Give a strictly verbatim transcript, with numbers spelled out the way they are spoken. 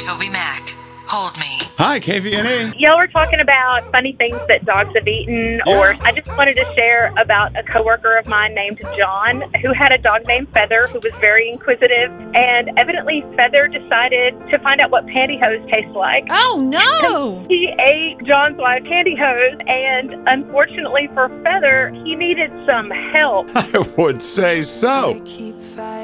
Toby Mac. Hold me. Hi, K V N A. Y'all were talking about funny things that dogs have eaten, Yeah. or I just wanted to share about a coworker of mine named John who had a dog named Feather who was very inquisitive, and evidently Feather decided to find out what pantyhose taste like. Oh, no. He ate John's wife's pantyhose, and unfortunately for Feather, he needed some help. I would say so.